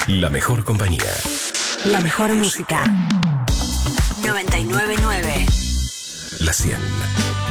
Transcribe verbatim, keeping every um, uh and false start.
La mejor compañía. La mejor música. noventa y nueve nueve. La cien.